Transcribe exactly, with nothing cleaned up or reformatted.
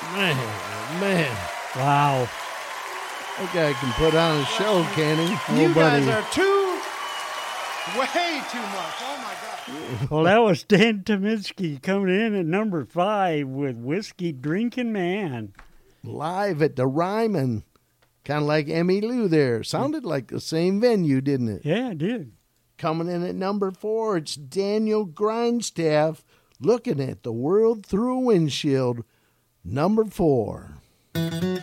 Man, man. Wow. That guy can put on a show, can he? You Oh, guys buddy. are too, way too much. Oh, my God. Well, that was Dan Tominski coming in at number five with Whiskey Drinking Man. Live at the Ryman. Kind of like Emmy Lou there. Sounded like the same venue, didn't it? Yeah, it did. Coming in at number four, it's Daniel Grindstaff, Looking at the World Through a Windshield. Number four.